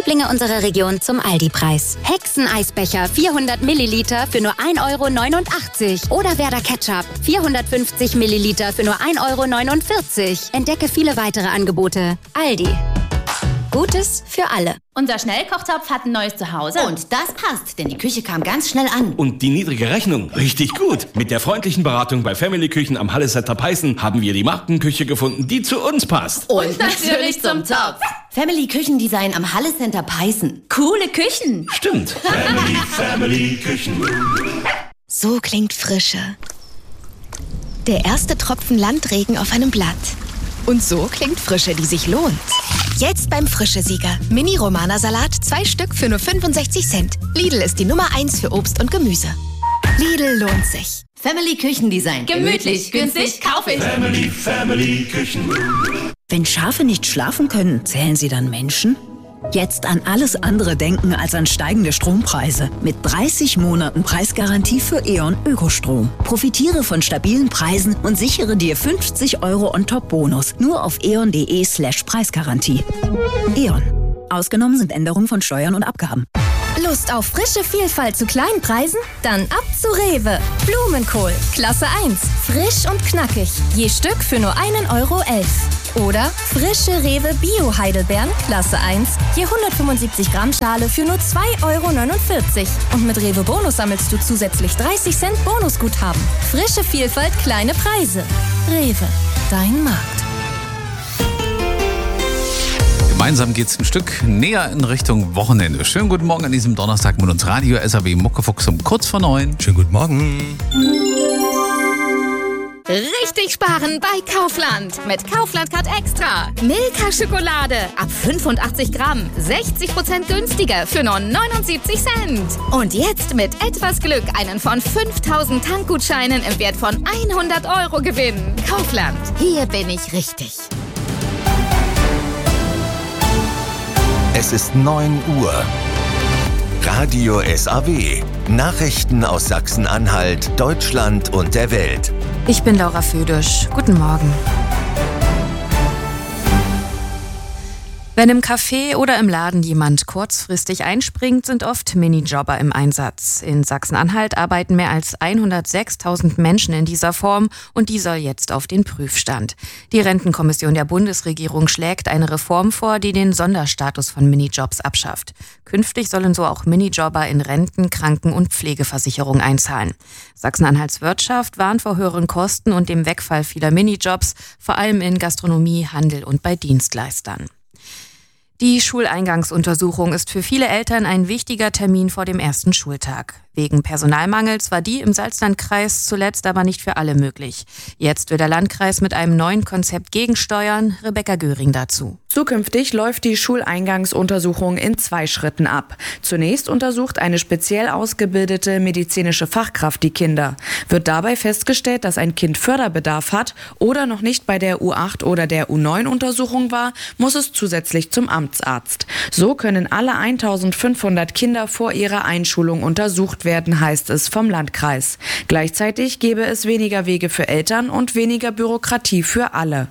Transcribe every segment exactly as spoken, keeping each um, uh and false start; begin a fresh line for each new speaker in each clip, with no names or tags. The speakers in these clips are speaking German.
Lieblinge unserer Region zum Aldi-Preis. Hexeneisbecher vierhundert Milliliter für nur ein Euro neunundachtzig. Oder Werder Ketchup vierhundertfünfzig Milliliter für nur ein Euro neunundvierzig. Entdecke viele weitere Angebote. Aldi. Gutes für alle.
Unser Schnellkochtopf hat ein neues Zuhause.
Und das passt, denn die Küche kam ganz schnell an.
Und die niedrige Rechnung, richtig gut. Mit der freundlichen Beratung bei Family Küchen am Hallesetter Peißen haben wir die Markenküche gefunden, die zu uns passt.
Und, Und natürlich zum Topf. Family Küchendesign am Hallesetter Peißen.
Coole Küchen.
Stimmt.
Family, Family Küchen.
So klingt Frische. Der erste Tropfen Landregen auf einem Blatt. Und so klingt Frische, die sich lohnt. Jetzt beim Frische-Sieger. Mini-Romana-Salat, zwei Stück für nur fünfundsechzig Cent. Lidl ist die Nummer eins für Obst und Gemüse. Lidl lohnt sich.
Family Küchendesign.
Gemütlich, günstig, kaufe ich.
Family, Family Küchen.
Wenn Schafe nicht schlafen können, zählen sie dann Menschen? Jetzt an alles andere denken als an steigende Strompreise. Mit dreißig Monaten Preisgarantie für E.ON Ökostrom. Profitiere von stabilen Preisen und sichere dir fünfzig Euro On-Top-Bonus. Nur auf eon.de slash Preisgarantie. E.ON. Ausgenommen sind Änderungen von Steuern und Abgaben.
Lust auf frische Vielfalt zu kleinen Preisen? Dann ab zu Rewe. Blumenkohl, Klasse eins. Frisch und knackig. Je Stück für nur einen Euro elf. Oder frische Rewe Bio-Heidelbeeren, Klasse eins. Je hundertfünfundsiebzig Gramm Schale für nur zwei Euro neunundvierzig. Und mit Rewe Bonus sammelst du zusätzlich dreißig Cent Bonusguthaben. Frische Vielfalt, kleine Preise. Rewe, dein Markt.
Gemeinsam geht's ein Stück näher in Richtung Wochenende. Schönen guten Morgen an diesem Donnerstag mit uns Radio S A W Muckefuchs um kurz vor neun.
Schönen guten Morgen.
Richtig sparen bei Kaufland. Mit Kaufland Card Extra. Milka Schokolade ab fünfundachtzig Gramm. sechzig Prozent günstiger für nur neunundsiebzig Cent. Und jetzt mit etwas Glück einen von fünftausend Tankgutscheinen im Wert von hundert Euro gewinnen. Kaufland. Hier bin ich richtig.
Es ist neun Uhr. Radio S A W. Nachrichten aus Sachsen-Anhalt, Deutschland und der Welt.
Ich bin Laura Födisch. Guten Morgen. Wenn im Café oder im Laden jemand kurzfristig einspringt, sind oft Minijobber im Einsatz. In Sachsen-Anhalt arbeiten mehr als hundertsechstausend Menschen in dieser Form und die soll jetzt auf den Prüfstand. Die Rentenkommission der Bundesregierung schlägt eine Reform vor, die den Sonderstatus von Minijobs abschafft. Künftig sollen so auch Minijobber in Renten-, Kranken- und Pflegeversicherung einzahlen. Sachsen-Anhalts Wirtschaft warnt vor höheren Kosten und dem Wegfall vieler Minijobs, vor allem in Gastronomie, Handel und bei Dienstleistern. Die Schuleingangsuntersuchung ist für viele Eltern ein wichtiger Termin vor dem ersten Schultag. Wegen Personalmangels war die im Salzlandkreis zuletzt aber nicht für alle möglich. Jetzt will der Landkreis mit einem neuen Konzept gegensteuern. Rebecca Göring dazu.
Zukünftig läuft die Schuleingangsuntersuchung in zwei Schritten ab. Zunächst untersucht eine speziell ausgebildete medizinische Fachkraft die Kinder. Wird dabei festgestellt, dass ein Kind Förderbedarf hat oder noch nicht bei der U acht oder der U neun Untersuchung war, muss es zusätzlich zum Amtsarzt. So können alle eintausendfünfhundert Kinder vor ihrer Einschulung untersucht werden, heißt es vom Landkreis. Gleichzeitig gäbe es weniger Wege für Eltern und weniger Bürokratie für alle.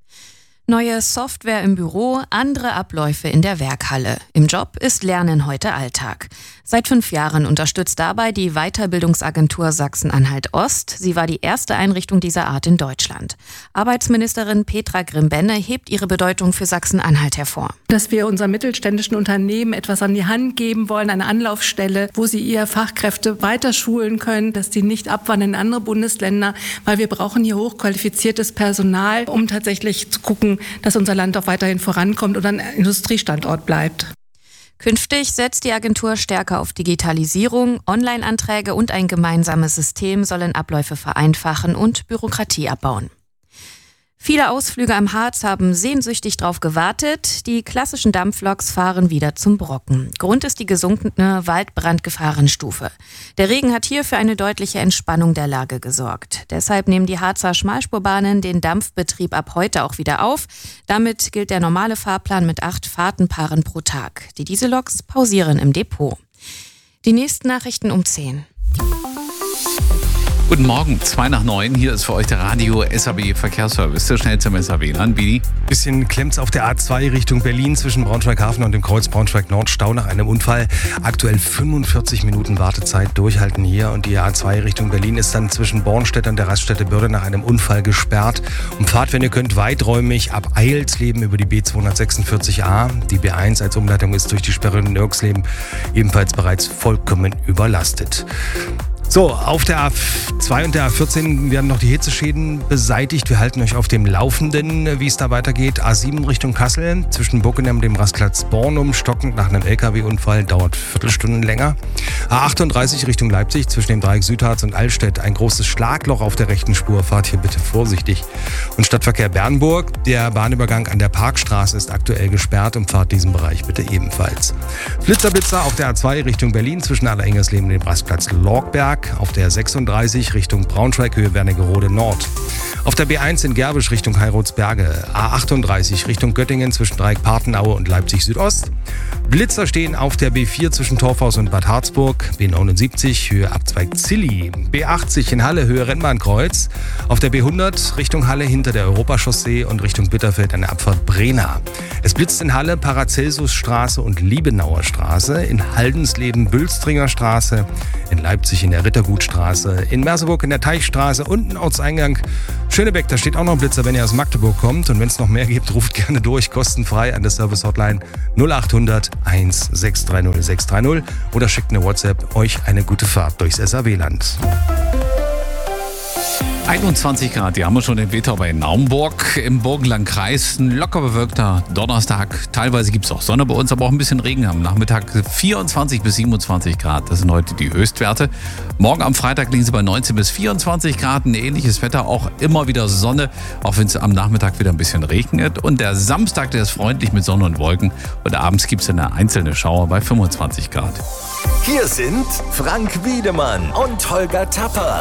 Neue Software im Büro, andere Abläufe in der Werkhalle. Im Job ist Lernen heute Alltag. Seit fünf Jahren unterstützt dabei die Weiterbildungsagentur Sachsen-Anhalt Ost. Sie war die erste Einrichtung dieser Art in Deutschland. Arbeitsministerin Petra Grimbenne hebt ihre Bedeutung für Sachsen-Anhalt hervor.
Dass wir unseren mittelständischen Unternehmen etwas an die Hand geben wollen, eine Anlaufstelle, wo sie ihre Fachkräfte weiterschulen können, dass die nicht abwandern in andere Bundesländer, weil wir brauchen hier hochqualifiziertes Personal, um tatsächlich zu gucken, dass unser Land auch weiterhin vorankommt und ein Industriestandort bleibt.
Künftig setzt die Agentur stärker auf Digitalisierung, Online-Anträge und ein gemeinsames System sollen Abläufe vereinfachen und Bürokratie abbauen. Viele Ausflüge am Harz haben sehnsüchtig drauf gewartet. Die klassischen Dampfloks fahren wieder zum Brocken. Grund ist die gesunkene Waldbrandgefahrenstufe. Der Regen hat hier für eine deutliche Entspannung der Lage gesorgt. Deshalb nehmen die Harzer Schmalspurbahnen den Dampfbetrieb ab heute auch wieder auf. Damit gilt der normale Fahrplan mit acht Fahrtenpaaren pro Tag. Die Dieselloks pausieren im Depot. Die nächsten Nachrichten um zehn.
Guten Morgen, zwei nach neun. Hier ist für euch der Radio S A B Verkehrsservice. Der schnellste im S A B-Land. Bidi?
Bisschen klemmt's auf der A zwei Richtung Berlin zwischen Braunschweig-Hafen und dem Kreuz Braunschweig-Nord. Stau nach einem Unfall. Aktuell fünfundvierzig Minuten Wartezeit. Durchhalten hier. Und die A zwei Richtung Berlin ist dann zwischen Bornstedt und der Raststätte Börde nach einem Unfall gesperrt. Umfahrt, wenn ihr könnt, weiträumig ab Eilsleben über die B zweihundertsechsundvierzig A. Die B eins als Umleitung ist durch die Sperre in Nörgsleben ebenfalls bereits vollkommen überlastet. So, auf der A zwei und der A vierzehn werden noch die Hitzeschäden beseitigt. Wir halten euch auf dem Laufenden, wie es da weitergeht. A sieben Richtung Kassel, zwischen Bockenem und dem Rastplatz Bornum, stockend nach einem L K W-Unfall, dauert Viertelstunden länger. A achtunddreißig Richtung Leipzig, zwischen dem Dreieck Südharz und Allstedt, ein großes Schlagloch auf der rechten Spur. Fahrt hier bitte vorsichtig. Und Stadtverkehr Bernburg, der Bahnübergang an der Parkstraße ist aktuell gesperrt und fahrt diesen Bereich bitte ebenfalls. Flitzer, Blitzer auf der A zwei Richtung Berlin, zwischen Allerengersleben und dem Rastplatz Lorgberg. Auf der sechsunddreißig Richtung Braunschweig, Höhe Wernigerode Nord. Auf der B eins in Gerbisch Richtung Heirotsberge. A achtunddreißig Richtung Göttingen zwischen Dreieck Partenaue und Leipzig Südost. Blitzer stehen auf der B vier zwischen Torfhaus und Bad Harzburg. B neunundsiebzig Höhe Abzweig Zilli. B achtzig in Halle Höhe Rennbahnkreuz. Auf der B hundert Richtung Halle hinter der Europachaussee und Richtung Bitterfeld an der Abfahrt Brena. Es blitzt in Halle Paracelsusstraße und Liebenauer Straße. In Haldensleben Bülstringer Straße. In Leipzig in der Rittergutstraße. In Merseburg in der Teichstraße. Und ein Ortseingang Schönebeck, da steht auch noch ein Blitzer, wenn ihr aus Magdeburg kommt. Und wenn es noch mehr gibt, ruft gerne durch, kostenfrei an der Service-Hotline null achthundert eins sechs drei null sechs drei null oder schickt eine WhatsApp. Euch eine gute Fahrt durchs S A W-Land.
einundzwanzig Grad, die haben wir schon in Wetau bei Naumburg im Burgenlandkreis. Ein locker bewölkter Donnerstag. Teilweise gibt es auch Sonne bei uns, aber auch ein bisschen Regen am Nachmittag. vierundzwanzig bis siebenundzwanzig Grad, das sind heute die Höchstwerte. Morgen am Freitag liegen sie bei neunzehn bis vierundzwanzig Grad. Ein ähnliches Wetter, auch immer wieder Sonne, auch wenn es am Nachmittag wieder ein bisschen regnet. Und der Samstag, der ist freundlich mit Sonne und Wolken. Und abends gibt es eine einzelne Schauer bei fünfundzwanzig Grad.
Hier sind Frank Wiedemann und Holger Tapper.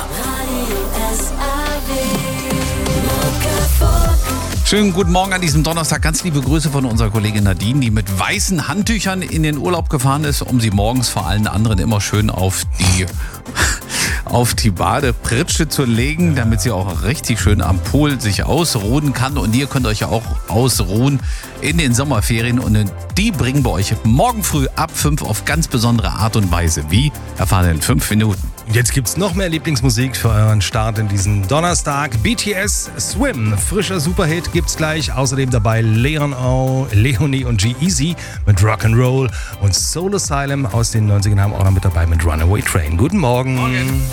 Schönen guten Morgen an diesem Donnerstag. Ganz liebe Grüße von unserer Kollegin Nadine, die mit weißen Handtüchern in den Urlaub gefahren ist, um sie morgens vor allen anderen immer schön auf die, auf die Badepritsche zu legen, damit sie auch richtig schön am Pool sich ausruhen kann. Und ihr könnt euch ja auch ausruhen in den Sommerferien. Und die bringen wir euch morgen früh ab fünf auf ganz besondere Art und Weise. Wie? Erfahren in fünf Minuten.
Jetzt gibt's noch mehr Lieblingsmusik für euren Start in diesen Donnerstag. B T S Swim, frischer Superhit gibt's gleich. Außerdem dabei Leon O, Leonie und G-Eazy mit Rock'n'Roll und Soul Asylum aus den neunzigern haben auch noch mit dabei mit Runaway Train. Guten Morgen. Morgen.